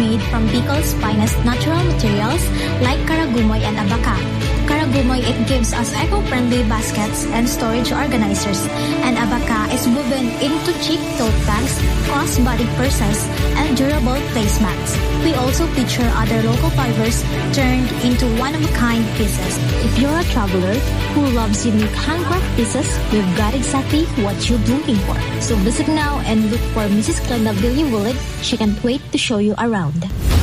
made from Bicol's finest natural materials like Karagumoy and Abaca. Karagumoy, it gives us eco-friendly baskets and storage organizers, and Abaca is woven into cheap tote bags, cross-body purses, and durable placemats. We also feature other local fibers turned into one-of-a-kind pieces. If you're a traveler who loves unique handcraft pieces, we've got exactly what you're looking for. So visit now and look for Mrs. Glenda Billy-Willett. She can't wait to show you around.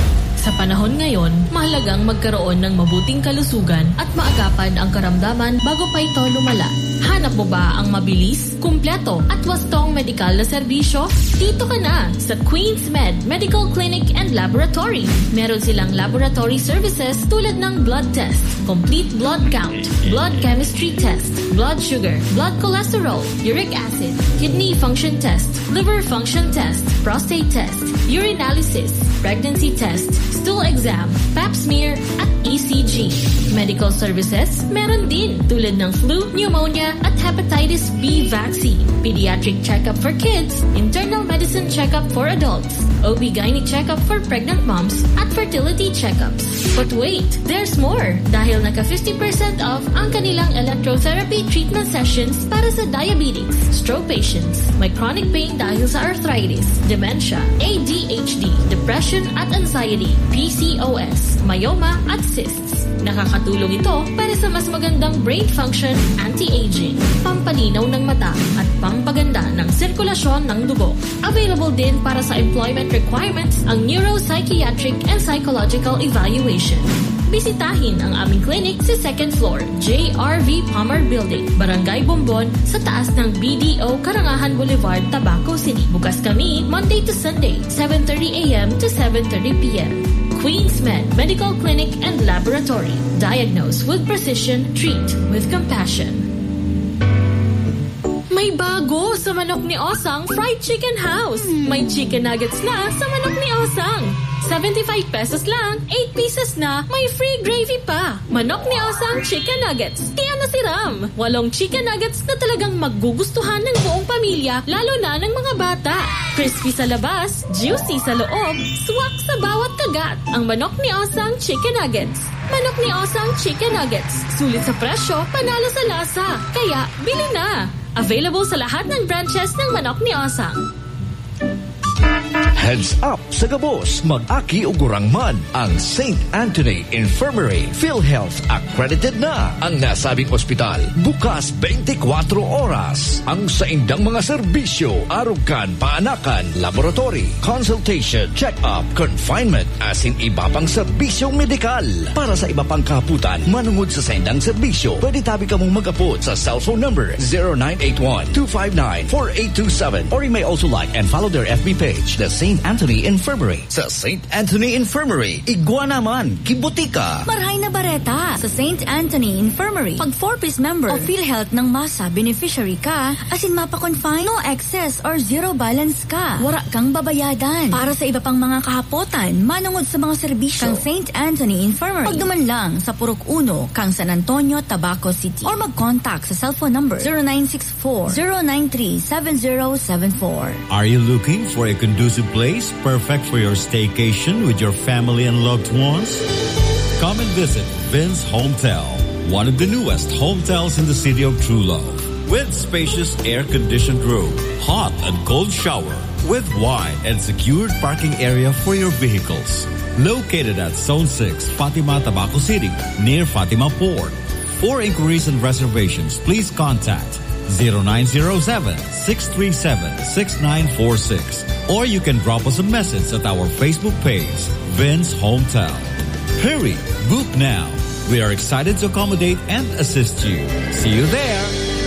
Sa panahon ngayon, mahalagang magkaroon ng mabuting kalusugan at maagapan ang karamdaman bago pa ito lumala. Hanap mo ba ang mabilis, kumpleto at wastong medikal na serbisyo? Dito ka na sa Queen's Med Medical Clinic and Laboratory. Meron silang laboratory services tulad ng blood test, complete blood count, blood chemistry test, blood sugar, blood cholesterol, uric acid, kidney function test, liver function test, prostate test, urinalysis, pregnancy test, stool exam, pap smear, at ECG. Medical services, meron din tulad ng flu, pneumonia, at hepatitis B vaccine, pediatric checkup for kids, internal medicine checkup for adults, OB-GYN checkup for pregnant moms, at fertility checkups. But wait, there's more! Dahil naka 50% off ang kanilang electrotherapy treatment sessions para sa diabetics, stroke patients, may chronic pain dahil sa arthritis, dementia, ADHD, depression at anxiety, PCOS, myoma at cysts. Nakakatulong ito para sa mas magandang brain function, anti-aging, pampalinaw ng mata at pampaganda ng sirkulasyon ng dugo. Available din para sa employment requirements ang neuropsychiatric and psychological evaluation. Bisitahin ang aming clinic sa second floor, JRV Palmer Building, Barangay Bombon, sa taas ng BDO Karangahan Boulevard, Tabaco City. Bukas kami Monday to Sunday, 7:30 a.m. to 7:30 p.m. Queen's Med Medical Clinic and Laboratory. Diagnose with precision, treat with compassion. May bago sa Manok ni Osang Fried Chicken House. May chicken nuggets na sa Manok ni Osang. 75 pesos lang, 8 pieces na, may free gravy pa. Manok ni Osang Chicken Nuggets. Tiyan na si Ram. 8 chicken nuggets na talagang magugustuhan ng buong pamilya, lalo na ng mga bata. Crispy sa labas, juicy sa loob, swak sa bawat kagat. Ang Manok ni Osang Chicken Nuggets. Manok ni Osang Chicken Nuggets. Sulit sa presyo, panalo sa lasa. Kaya, bili na. Available sa lahat ng branches ng Manok ni Osang. Heads up sa Gabos, mag-aki ugurang man ang St. Anthony Infirmary. PhilHealth accredited na ang nasabing ospital. Bukas 24 oras. Ang saindang mga serbisyo, arugan, paanakan, laboratory, consultation, check-up, confinement, asin iba pang serbisyong medikal. Para sa iba pang kahaputan, manungod sa saindang serbisyo, pwede tabi ka mong mag-apot sa cellphone number 0981-259-4827 or you may also like and follow their FB page, the St. Anthony Infirmary. Sa St. Anthony Infirmary, igwa naman, kibutika. Marhay na bareta sa St. Anthony Infirmary. Pag 4-piece member o PhilHealth ng masa beneficiary ka, asin mapa-confine, no excess or zero balance ka. Wara kang babayadan. Para sa iba pang mga kahapotan, manungod sa mga serbisyo kang St. Anthony Infirmary. Pagduman lang sa Purok 1, kang San Antonio, Tabaco City. Or mag-contact sa cellphone number 0964-093-7074. Are you looking for a conducive place perfect for your staycation with your family and loved ones? Come and visit Vince Hometel, one of the newest hotels in the city of True Love, with spacious air-conditioned room, hot and cold shower, with wide and secured parking area for your vehicles. Located at Zone 6, Fatima, Tabaco City, near Fatima Port. For inquiries and reservations, please contact 0907-637-6946. Or you can drop us a message at our Facebook page, Vince Hometel. Hurry, book now. We are excited to accommodate and assist you. See you there.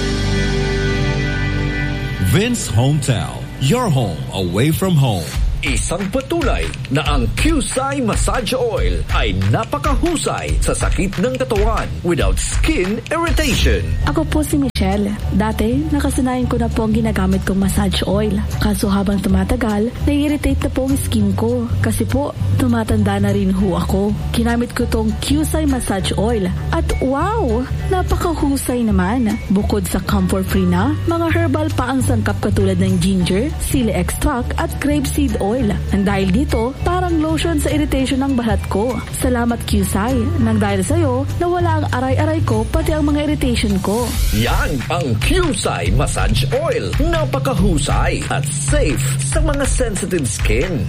Vince Hometel, your home away from home. Isang patunay na ang QSI Massage Oil ay napakahusay sa sakit ng katawan without skin irritation. Ako po si Michelle. Dati, nakasanayan ko na po ang ginagamit kong massage oil. Kaso habang tumatagal, nai-irritate na po ang skin ko. Kasi po, tumatanda na rin ho ako. Ginamit ko tong QSI Massage Oil. At wow! Napakahusay naman. Bukod sa comfort-free na, mga herbal pa ang sangkap katulad ng ginger, sili extract at grapeseed oil. oil. Nang dahil dito, parang lotion sa irritation ng balat ko. Salamat Qsai. Nang dahil sa'yo, nawala ang aray-aray ko pati ang mga irritation ko. Yan ang Qsai Massage Oil. Napakahusay at safe sa mga sensitive skin.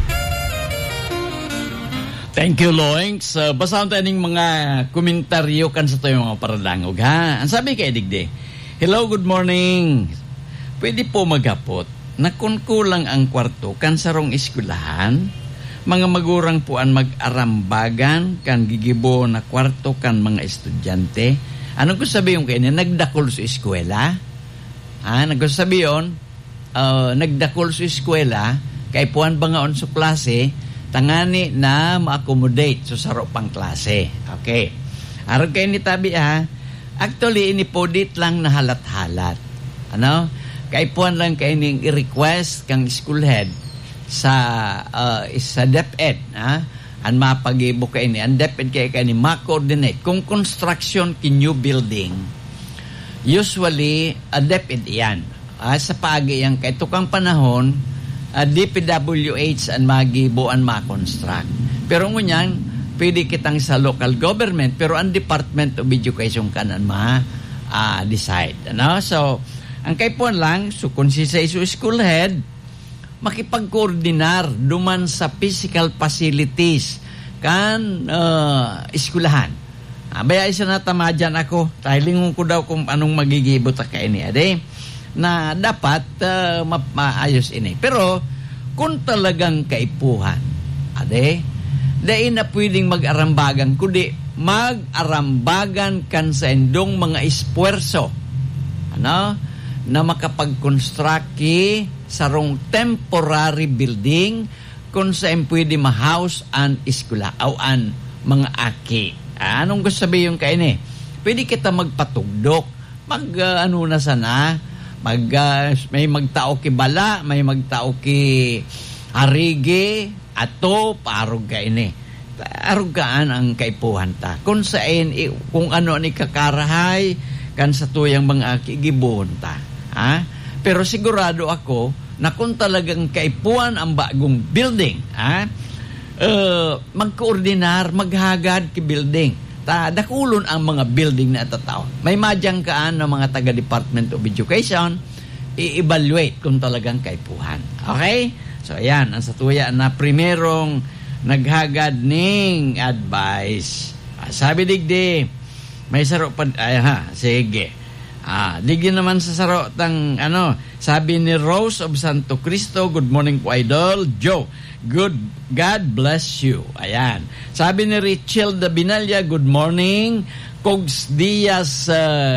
Thank you, Loings. Basahan tayo ng mga komentaryo kan sa tayo mga paradangog, ha? Ang sabi kay Digde, hello, good morning. Pwede po maghapot na kung kulang ang kwarto kan sarong eskwelahan, mga magurang po ang mag-arambagan kan gigibo na kwarto kan mga estudyante. Anong ko sabihin kayo niya? Nagdakol sa eskwela? Nagsasabihin, nagdakol sa eskwela, kay puan ba nga on sa klase, tangani na ma-accommodate so saro pang klase. Okay. Araw kayo ni Tabi, ha? Actually, inipodit lang na halat-halat. Ano? Kay puan lang kayo ning i-request kang school head sa DepEd, ha? Ang mapagibo kayo ni. Ang DepEd kayo ni ma-coordinate. Kung construction ki new building, usually, DepEd yan. Sa pagi yan, kay tukang panahon, DPWH ang magibo ang ma-construct. Pero ngunyan, pwede kitang sa local government, pero ang Department of Education kanan ma-decide. Ano? So, ang kaipon lang, so kung si school head, makipag-coordinar duman sa physical facilities kan eskulahan. Baya isa na tamadyan ako, tahilingon ko daw kung anong magigibot kayo niya. Na dapat maayos ini. Pero kung talagang kaipuhan, dahil na pwedeng mag-arambagan, kundi mag-arambagan kan sa indong mga espuerso, ano, na makapag-construct sarong temporary building kung saan pwede ma-house an iskula o an mga aki. Anong gusto sabihin kayo ni? Pwede kita magpatugdok, na sana, may magtao ki bala, may magtao ki harigi, ato, parog ka ini. Arugaan ang kaipuhan ta. Kung saan, kung ano ni kakarahay, kan sa tuyang mga kigibon ta. Ha? Pero sigurado ako, na kung talagang kaipuhan ang bagong building, magkoordinar, maghagad ki building. Dakulon ang mga building na tataw. May madyang kaan ng mga taga-Department of Education, i-evaluate kung talagang kaipuhan. Okay? So, ayan, ang satuya na primerong naghagad ning advice. Sabi digdi, may saro pa, sige. Digdi naman sa saro tang, sabi ni Rose of Santo Cristo, good morning po, Idol. Joe, God bless you. Ayan. Sabi ni Richelda Binalya, good morning. Cogs Diaz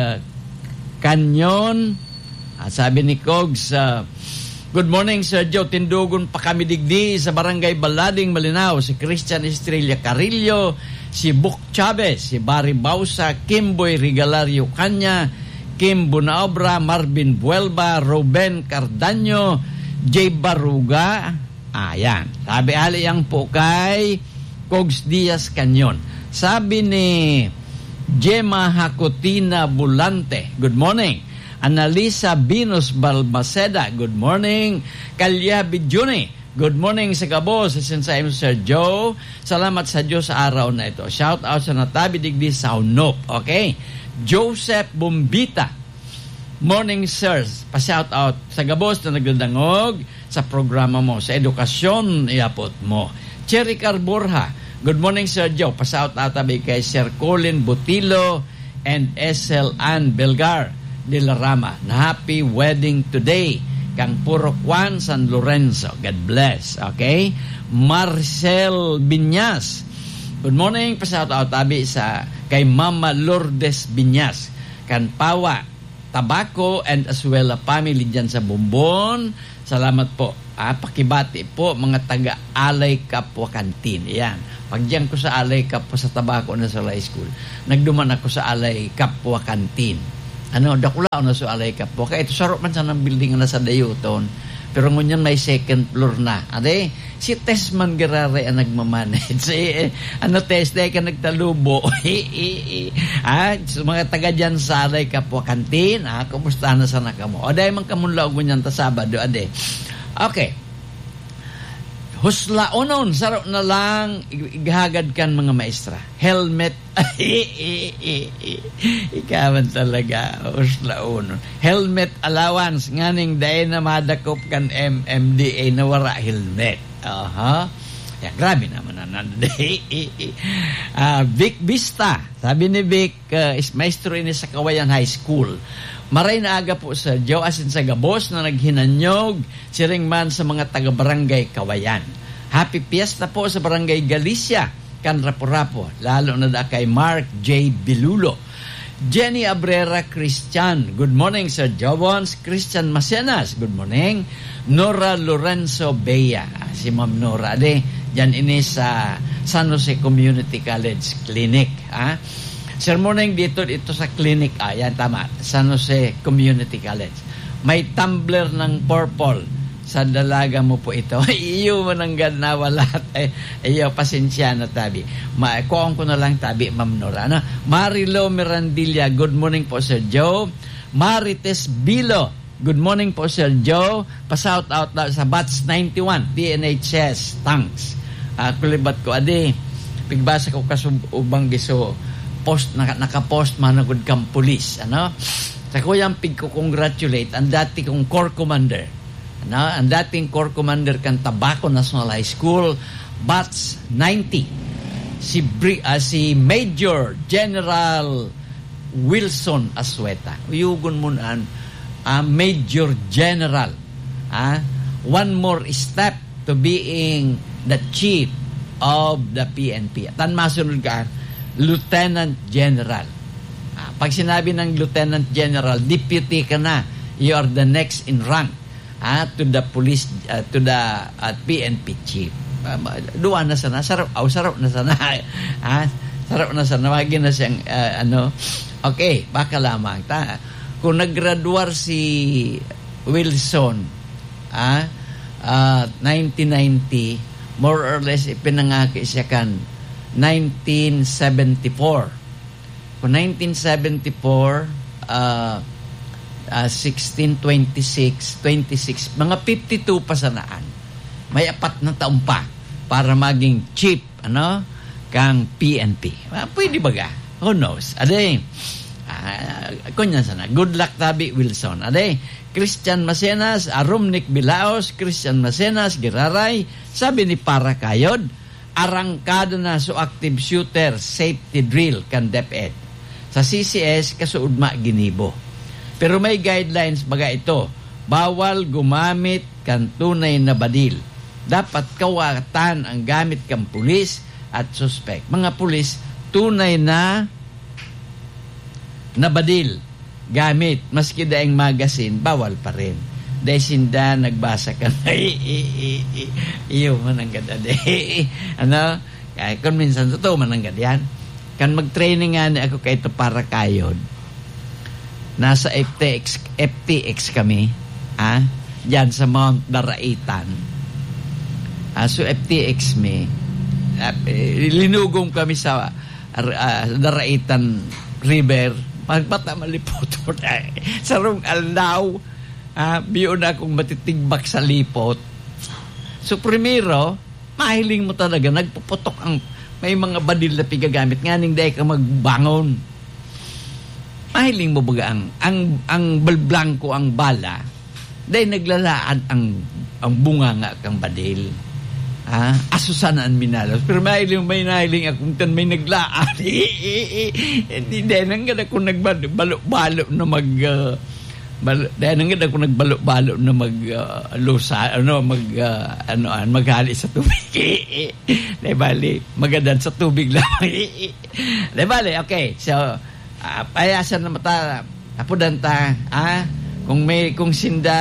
Canyon. Sabi ni Cogs, good morning, Sir Joe. Tindugon pa kami digdi sa Barangay Balading, Malinao. Si Christian Estrella Carillo, si Buk Chavez, si Barry Bausa, Kimboy Regalario Kanya, Kim Bunaobra, Marvin Buelba, Ruben Cardaño, J. Baruga. Ayan. Sabi aliyang po kay Cogs Diaz Canyon. Sabi ni Gemma Hacotina Bulante, good morning. Analisa Binus Balbaceda, good morning. Kalya Bidjuni, good morning sa Gabo, sa Sensayim Sir Joe. Salamat sa Diyos sa araw na ito. Shout out sa Natabi Digdi Saunop. Okay. Joseph Bombita, morning sirs, pa-shout out sa Gabos na nagdadangog sa programa mo, sa edukasyon iapot mo. Cherry Carborja, good morning Sir Joe, pa-shout out tabi kay Sir Colin Butilo and SL Ann Belgar de la Rama, na happy wedding today kang Puro Juan San Lorenzo, God bless. Okay, Marcel Binyas, good morning, pa-shout out tabi sa kay Mama Lourdes Binyas, kan Pawa Tabaco and Asuela family dyan sa Bumbon. Salamat po. Pakibati po mga taga-Alay Kapwa Kantin. Yan. Pag diyan ko sa Alay Kapwa sa Tabaco na sa high school, nagduman ako sa Alay Kapwa Kantin. Dakula na sa Alay Kapwa. Kaya ito sarap man sa ng building na sa Dayuton. Pero ngunyan may second floor na. Si Tesman Gerare ang nagmamanage. Test ka nagtalubo. So, mga taga dyan sa Alay Kapwa Kantin, kumusta na sana ka mo? O dahil man kamunlaog mo niyan ta Sabado, Okay. Huslaonon, saro na lang, igahagad kan mga maestra. Helmet, ikaman talaga, huslaonon. Helmet allowance, nganing dahil na madakop kan MMDA na wara helmet. Ya, grabe naman na Vic Vista, sabi ni Vic, is maestro ini sa Kawayan High School. Maray na aga po sa Diyo asin sa Gabos na naghinanyog siring man sa mga taga-barangay Kawayan. Happy Fiesta po sa Barangay Galicia, kan Rapo-Rapo, lalo na da kay Mark J. Bilulo. Jenny Abrera Christian, good morning Sir Jobons. Christian Macenas, good morning. Nora Lorenzo Bea, si Ma'am Nora, dyan ini sa San Jose Community College Clinic. Sir morning dito sa clinic, yan tama, San Jose Community College. May tumbler ng purple sa dalaga mo po ito. Iyo mananggad na wala. Iyo, pasensya na tabi. Kuhaan ko na lang tabi, Ma'am Nora. Marilo Mirandilla, good morning po Sir Joe. Marites Bilo, good morning po Sir Joe. Pa-shout out sa Batch 91, PNHS, thanks. Kulibat ko, pigbasa ko kasubang giso, naka-post managod kang pulis. Sa kuyang pig-congratulate ang dati kong Corps Commander. Ang dating Corps Commander kan Tabaco National High School, Batch 90. Si Major General Wilson Asueta. Uyugon mo na, Major General. One more step to being the chief of the PNP. Tan masunod ka, Lieutenant General. Pag sinabi ng Lieutenant General, deputy ka na. You are the next in rank to the police, to the PNP chief. Duwa na sana. Sarap na sana. Sarap na sana. Wagin na siyang, Okay, baka lamang. Kung naggraduar si Wilson, 1990, more or less, ipinangaki siya kan 1974. Kung 1974, 16, 26, mga 52 pa sanaan. May 4 na taon pa para maging chief, kang PNP. Pwede ba ga? Who knows? Kunyan sana. Good luck tabi, Wilson. Christian Macenas, Arumnik Bilaos, Christian Macenas, Giraray, sabi ni Para Kayod, arangkada na so active shooter safety drill kan DepEd. Sa CCS, kasuudma ginibo. Pero may guidelines baga ito. Bawal gumamit kan tunay na badil. Dapat kawatan ang gamit kan pulis at suspect. Mga pulis, tunay na badil gamit. Maski daing magazine, bawal pa rin. Dahil sinda nagbasa ka na iyo mananggad kung minsan totoo mananggad yan. Kan mag-training nga ni ako kay ito Para Kayod, nasa FTX kami dyan sa Mount Daraitan. So FTX linugong kami sa Daraitan River, magbata malipot sarong aldaw. Biyo na akong matitigbak sa lipot. So, primero, mahiling mo talaga, nagpuputok may mga badil na pigagamit, nganing dahil ka magbangon. Mahiling mo baga ang balblanko, ang bala, dahil naglalaan ang bunga nga kang badil. Asusanaan minalos. Pero may nahiling akong tan may naglaan. Hindi dahil nang akong nagbalo-balo na dahil nang ako nagbalo-balo na maghali sa tubig. Dahil bali, magadan sa tubig lang. Dahil bali, okay. So, payasan na mata, apudanta, kung sinda,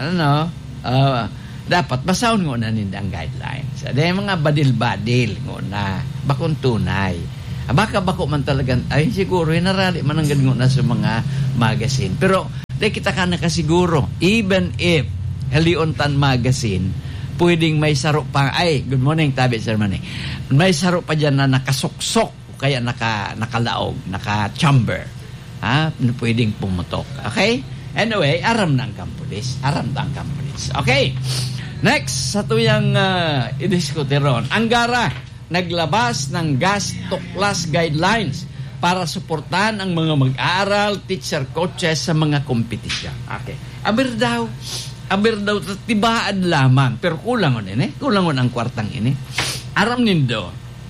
dapat basahon ngo na ninda ang guidelines. Dahil mga badil-badil ngo na, bakong tunay. Baka-bako man talaga, siguro, hinarali man ang ganun na sa mga magazine. Pero, dahil kita ka nakasiguro, even if Haliontan Magazine, pwedeng may saro pa, good morning, tabi, Sir Manny. May saro pa dyan na nakasuksok, kaya nakalaog, naka-chamber. Pwedeng pumutok. Okay? Anyway, aram na ang kampulis. Okay? Next, sa tuyang i-diskute ron, ang GARA naglabas ng gas tuklas guidelines para suportahan ang mga mag-aaral, teacher, coaches sa mga kompetisyon. Okay. Aber daw, tibaan lamang. Pero kulangon ini. Kulangon ang kwartang ini. Aram nindo.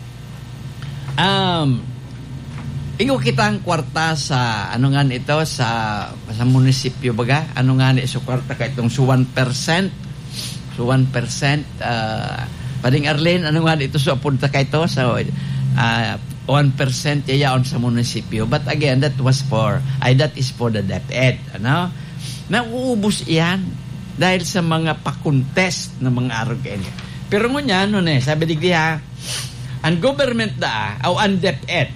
Ingo kita ang kwarta sa, ano nga ito, sa munisipyo baga? Ano nga ni, so kwarta ka itong 1%. So 1%. Pading Arlene, ano nga ito, so apunta ka ito. So 1% yayaon sa munisipyo. But again, that is for the DepEd. Ano? Nauubos iyan dahil sa mga pa-contest na mga araw kayo. Pero ngunyan, sabi digdi ha, ang government ang DepEd,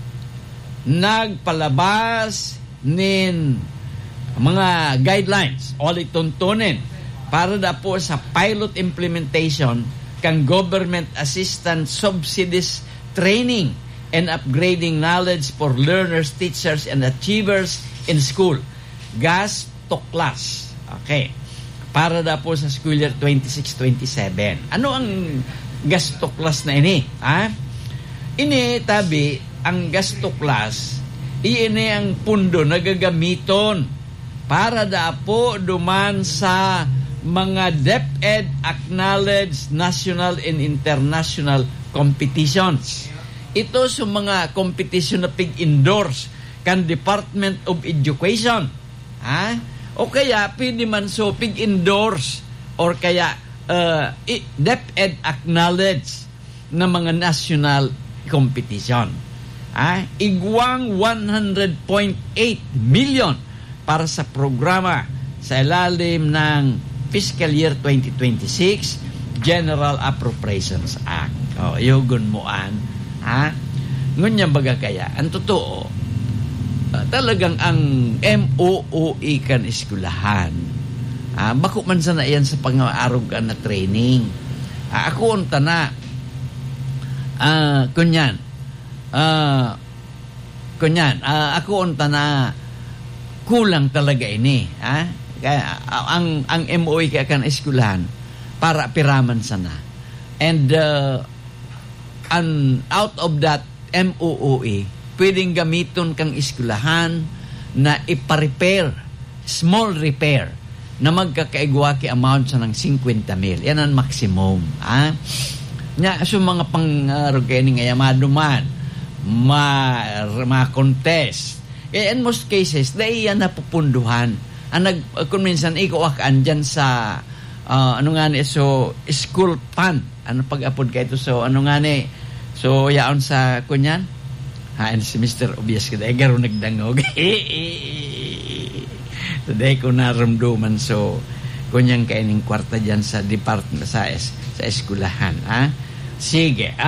nagpalabas nin mga guidelines o lituntunin para da po sa pilot implementation kang government assistance subsidies training and upgrading knowledge for learners, teachers, and achievers in school. GAS tuklas. Okay. Para da po sa school year 26-27. Ano ang GAS tuklas na ini? Ini, tabi, ang GAS tuklas, ini ang pundo na gagamiton para da po duman sa mga DepEd acknowledged national and international competitions. Ito sa mga competition na pig-endorse kan Department of Education. O kaya pwede man so pig-endorse or kaya DepEd acknowledged na mga national competition. Igwang 100.8 million para sa programa sa ilalim ng Fiscal Year 2026 General Appropriations Act. Yugon mo ngunyan baga kaya ang totoo talagang ang MOOE kan eskulahan bako man sana yan sa pang-aarog na training. Ako unta na kunyan ako unta na kulang talaga ini kaya ang MOE kaya kan eskulahan para piraman sana and out of that MOOE pwedeng gamiton kang eskulahan na ipa-repair, small repair na magkakaigwa ki amount sa ng 50,000. Yan ang maximum. So mga pang-rugeni nga maduman ma-contest. In most cases, dahil yan napupunduhan. Kung minsan, ikuwak andyan sa school fund. Pag-apod ka ito? So, yaon sa kunyan? Si Mr. Obias ka, garo nagdangog. Today ko naramdaman, so, kunyang kaining kwarta dyan sa department, sa eskulahan. Sige,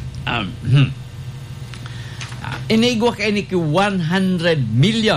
inigwa kayo ni 100 million.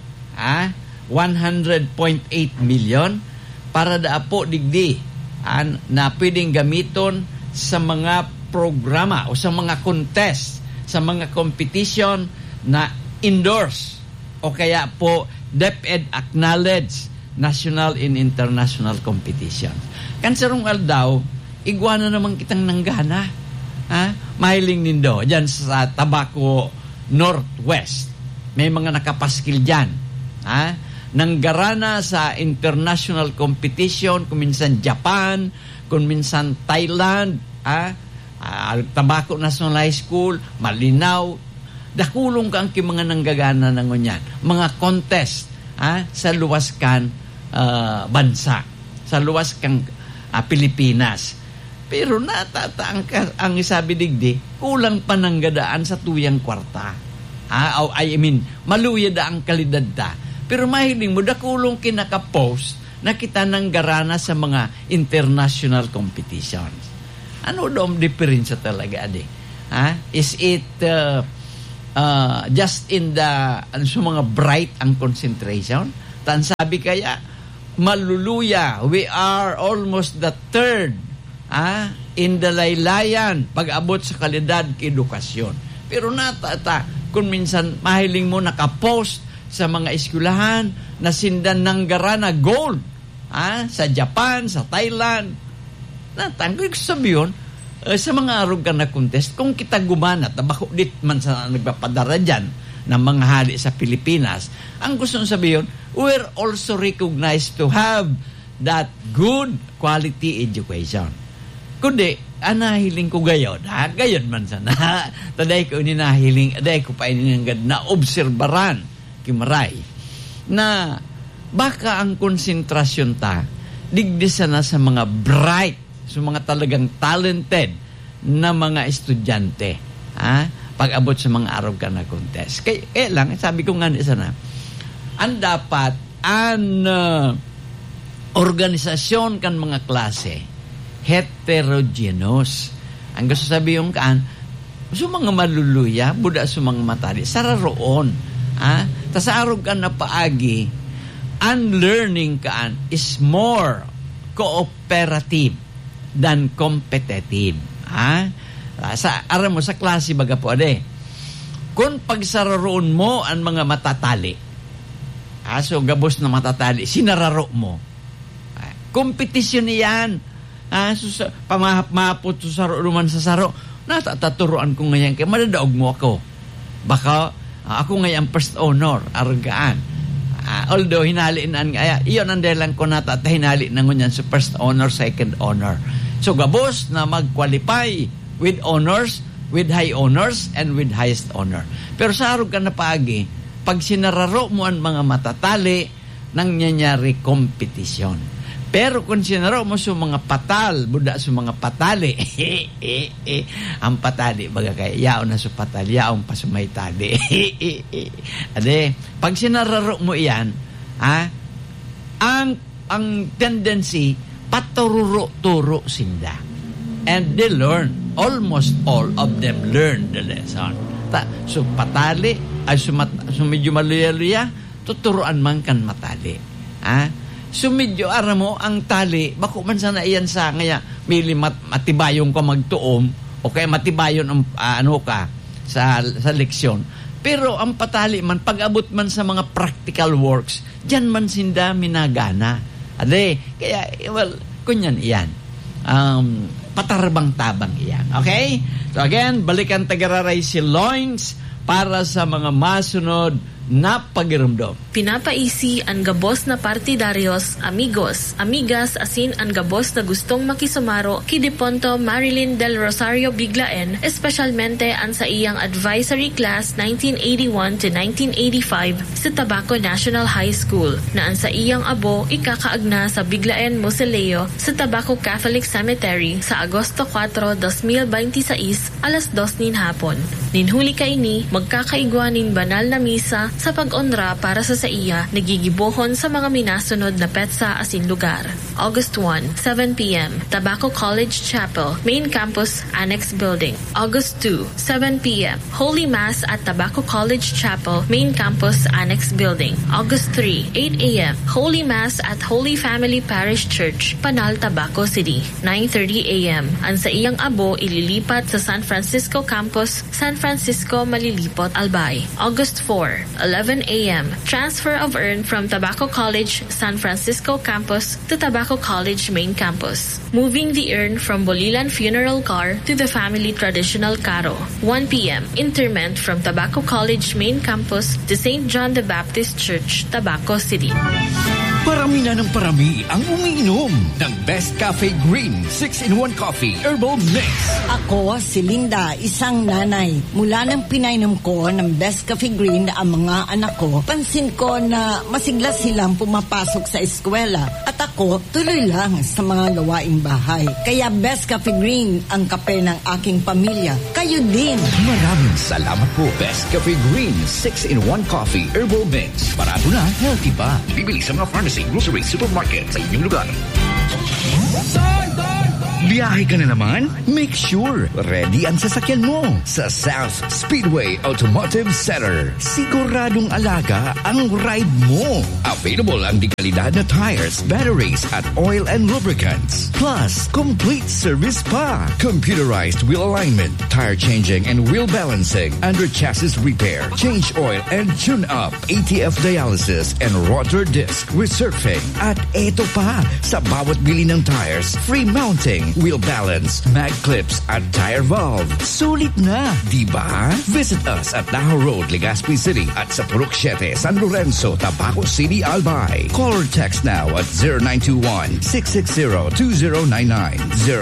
100.8 million para da po digdi na pwedeng gamiton sa mga programa o sa mga contest, sa mga competition na endorse o kaya po DepEd acknowledged national and international competition. Kansarong aldaw, igwana naman kitang nanggana. Mahiling nindo dyan sa Tabaco Northwest. May mga nakapaskil dyan. Nanggarana sa international competition, kung minsan Japan, kung minsan Thailand, Tabaco National High School, Malinaw, dakulong ka ang mga nanggagana ng ngunyan. Mga contest sa luwas kan bansa, sa luwas kang Pilipinas. Pero ang isabi digdi, kulang pa ng gadaan sa tuyang kwarta. Maluya da ang kalidad da. Pero mahiling mo, dakulong kinaka-post na kita nang garana sa mga international competitions. Ano doon diferensya talaga, ade? Is it just in the sa mga bright ang concentration? Tan sabi kaya, maluluya, we are almost the third in the laylayan pag-abot sa kalidad k edukasyon. Pero kung minsan mahiling mo nakapost sa mga eskulahan na sindan ng garana gold sa Japan, sa Thailand, Natanggoy ko sabi yun, sa mga arog na contest, kung kita gumanat, bako dit man sa nagpapadara dyan ng mga hali sa Pilipinas, ang gusto sabihin, we're also recognized to have that good quality education. Kundi, anahiling ko gayon, gayon man sana. Taday ko ninahiling, aday ko pa ininangad na obserbaran, kimaray, na baka ang konsentrasyon ta, digdisa na sa mga bright, sa mga talagang talented na mga estudyante. Pag-abot sa mga araw ka na contest. Kaya lang, sabi ko nga sana, ang dapat, organisasyon kan mga klase, heterogeneous. Ang gusto sabihin kaan, sa mga maluluya, buda sa mga matali, sararoon. Tas araw ka na paagi, ang learning kaan is more cooperative than competitive. Sa klase baga po, kung pagsararoon mo ang mga matatali, so gabos na matatali, sinararo mo. Kompetisyon yan. Pamahap-mahapot sa saro naman sa saro. Nataturuan ko ngayon, kaya madadaog mo ako. Baka ako ngayon first honor, argaan. Although hinaliinan kaya, iyon ang dahilan ko hinali na ngunyan sa first honor, second honor. So gabos na mag-qualify with honors, with high honors, and with highest honor. Pero sa araw ka na paagi, pag sinararo mo ang mga matatali, nangyayari kompetisyon. Pero kung sinararo mo sa mga patal, buda sa mga patali, ang patali, baga kaya, yaon na sa patal, yaon pa sa may tali. Pag sinararo mo yan, ang tendency, patururo-turo sinda. And they learn. Almost all of them learn the lesson. So, patali, ay medyo maluya-luya, tuturuan man kan matali. So, medyo mo ang tali, bako man sana iyan sa ngaya, mili matibayon ka magtuom, o kaya matibayon ang sa leksyon. Pero ang patali man, pag-abot man sa mga practical works, dyan man sinda minagana. Kaya, kunyan iyan. Patarabang-tabang iyan. Okay? So again, balikan tagararay si Loins para sa mga masunod na pagiramdam. Pinapaisi ang gabos na partidaryos, amigos, amigas, asin ang gabos na gustong makisumaro kay Deponto Marilyn Del Rosario Biglaen, espesyalmente ang sa iyang advisory class 1981 to 1985 sa Tabaco National High School, na ang sa iyang abo ikakaagna sa Biglaen Mausoleo sa Tabaco Catholic Cemetery sa Agosto 4, 2026, alas 2 nin hapon. Ninhuli kaini, magkakaigwanin banal na misa sa pag-onra para sa iya, nagigibohon sa mga minasunod na petsa asin lugar. August 1, 7 p.m. Tabaco College Chapel, Main Campus, Annex Building. August 2, 7 p.m. Holy Mass at Tabaco College Chapel, Main Campus, Annex Building. August 3, 8 a.m. Holy Mass at Holy Family Parish Church, Panal, Tabaco City. 9:30 a.m. Ang sa iyang abo ililipat sa San Francisco Campus, San Francisco Malilipot, Albay. August 4, 11 a.m. Transfer of urn from Tabaco College, San Francisco Campus to Tabaco College Main Campus. Moving the urn from Bolilan Funeral Car to the family traditional carro. 1 p.m. Interment from Tabaco College Main Campus to St. John the Baptist Church, Tabaco City. Parami na ng parami ang umiinom ng Best Cafe Green 6-in-1 Coffee Herbal Mix. Ako, si Linda, isang nanay. Mula nang pinainom ko ng Best Cafe Green ang mga anak ko, pansin ko na masigla silang pumapasok sa eskwela. At ako, tuloy lang sa mga gawaing bahay. Kaya Best Cafe Green ang kape ng aking pamilya. Kayo din. Maraming salamat po. Best Cafe Green 6-in-1 Coffee Herbal Mix. Barato na, healthy pa. Bibili sa mga pharmacy, grocery, supermarket sa inyong lugar. Biyahe ka na naman? Make sure ready ang sasakyan mo sa South Speedway Automotive Center. Siguradong alaga ang ride mo. Available ang dekalidad na tires, batteries at oil and lubricants. Plus, complete service pa. Computerized wheel alignment, tire changing and wheel balancing, under chassis repair, change oil and tune up, ATF dialysis and rotor disc resurfacing. At eto pa, sa bawat bili ng tires, free mounting wheel balance, mag clips, at tire valve. Sulit na, di ba? Visit us at Tahoe Road, Legazpi City at sa Purok 7, San Lorenzo, Tabaco City, Albay. Call or text now at 0921-660-2099,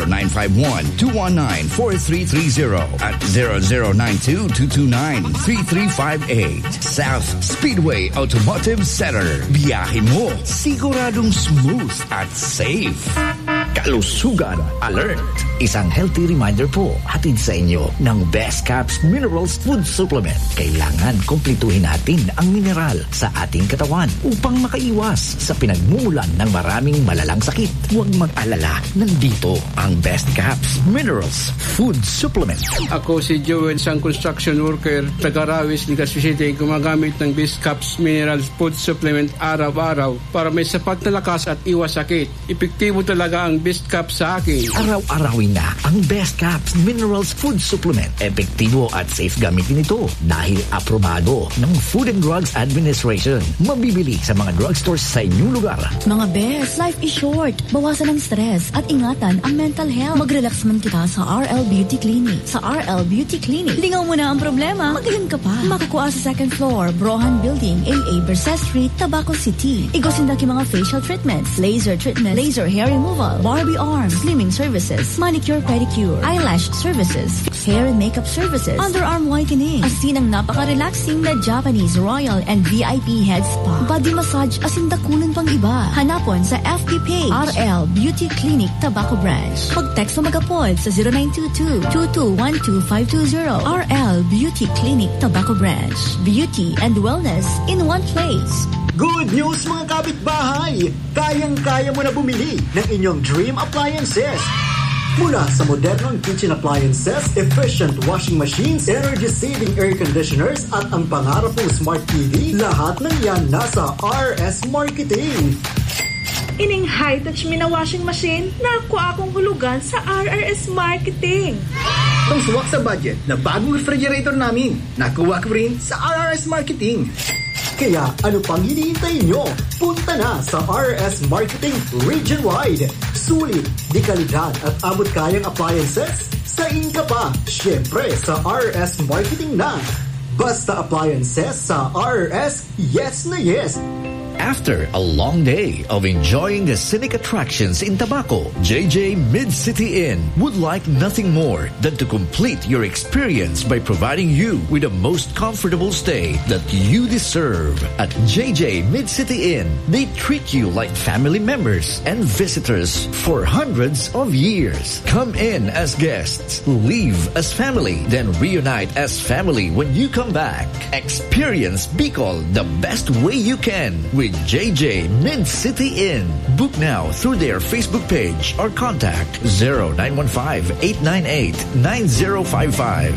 0951-219-4330 at 0092-229-3358. South Speedway Automotive Center. Biyahe mo, siguradong smooth at safe. Kalusugan Alert! Isang healthy reminder po hatid sa inyo ng Best Caps Minerals Food Supplement. Kailangan kumpletuhin natin ang mineral sa ating katawan upang makaiwas sa pinagmumulan ng maraming malalang sakit. Huwag mag-alala, nandito ang Best Caps Minerals Food Supplement. Ako si Joel, isang construction worker, taga-Rawis, Legazpi City, gumagamit ng Best Caps Minerals Food Supplement araw-araw para may sapat na lakas at iwas sakit. Epektibo talaga ang Best Caps sa akin. Araw-arawin na ang Best Caps Minerals Food Supplement. Epektibo at safe gamitin ito dahil aprobado ng Food and Drugs Administration. Mabibili sa mga drugstores sa inyong lugar. Mga best, life is short. Bawasan ang stress at ingatan ang mental health. Mag-relax man kita sa RL Beauty Clinic. Sa RL Beauty Clinic, lingaw mo na ang problema, magaling ka pa. Makukuha sa second floor, Brohan Building, AA Berset Street, Tabaco City. Igosindaki mga facial treatments, laser treatment, laser hair removal, Barbie arms, slimming services, manicure, pedicure, eyelash services, hair and makeup services, underarm whitening, asin ang napaka-relaxing na Japanese Royal and VIP Head Spa, body massage asin dakunan pang iba. Hanapon sa FB page, RL Beauty Clinic Tabaco Branch. Mag-text o mag-apod sa 0922-2212-520. RL Beauty Clinic Tabaco Branch. Beauty and wellness in one place. Good news mga kapitbahay! Kayang-kaya mo na bumili ng inyong dream appliances. Mula sa modernong kitchen appliances, efficient washing machines, energy-saving air conditioners at ang pangarap mong smart TV, lahat ng yan nasa RS Marketing. Ining high-touch mina washing machine, nakuha akong hulugan sa RRS Marketing. Itong suwak sa budget na bagong refrigerator namin, nakuha ko rin sa RRS Marketing. Kaya ano pang hinihintay nyo? Punta na sa RS Marketing region-wide. Sulit, di kalidad at abot kayang appliances? Sa inka pa, syempre sa RS Marketing na. Basta appliances sa RS, yes na yes. After a long day of enjoying the scenic attractions in Tabaco, JJ Mid-City Inn would like nothing more than to complete your experience by providing you with the most comfortable stay that you deserve. At JJ Mid-City Inn, they treat you like family members and visitors for hundreds of years. Come in as guests, leave as family, then reunite as family when you come back. Experience Bicol the best way you can with JJ Mid-City Inn. Book now through their Facebook page or contact 0915-898-9055.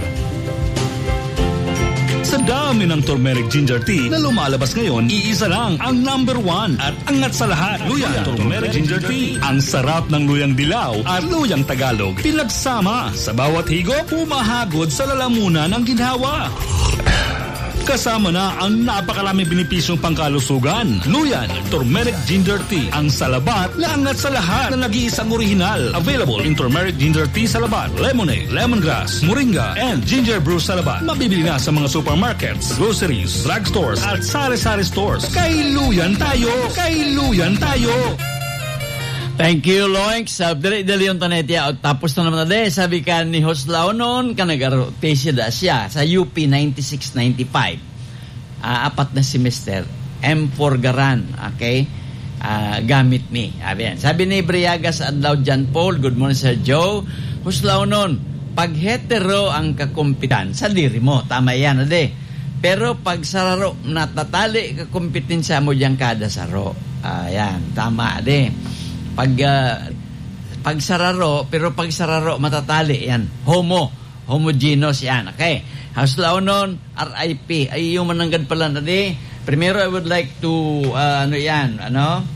Sa dami ng turmeric ginger tea na lumalabas ngayon, iisa lang ang number 1 at angat sa lahat. Luyang turmeric ginger tea. Ang sarap ng luyang dilaw at luyang Tagalog. Pinagsama sa bawat higop, pumahagod sa lalamunan ng ginhawa. Kasama na ang napakaraming benepisyong pangkalusugan. Luyan, turmeric ginger tea. Ang salabat na angat sa lahat na nag-iisang orihinal. Available in turmeric ginger tea salabat, lemonade, lemongrass, moringa, and ginger brew salabat. Mabibili na sa mga supermarkets, groceries, drugstores, at sari-sari stores. Kay Luyan tayo! Kay Luyan tayo! Thank you, Loinks. Dali yung tanetya. Tapos na naman na sabi ka ni Hoslao noon, ka nag-tesida siya sa UP 96-95. Apat na semester. M4 Garan. Okay? Gamit ni. Sabi ni Briagas Adlaw John Paul, good morning, Sir Joe. Hoslao noon, pag hetero ang kakumpitan, sa diri mo. Tama yan, ade. Pero pag sararo, natatali kakumpitensya mo dyan kada saro. Ayan, tama, ade. Pag sararo, pero pag sararo matatali yan. Homogeneous yan. Okay. Haslao nun, RIP. Ay yung mananggad pala na di. Primero, I would like to,